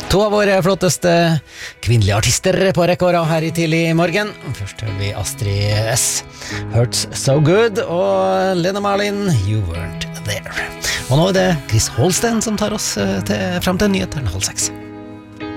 To av våre flotteste kvinnelige artister på rekkåra her i tidlig morgen. Først hører vi Astrid S. Hurts So Good og Lena Marlin, You Weren't There. Og nå er det Chris Holsten som tar oss frem til nyhetene 5:30.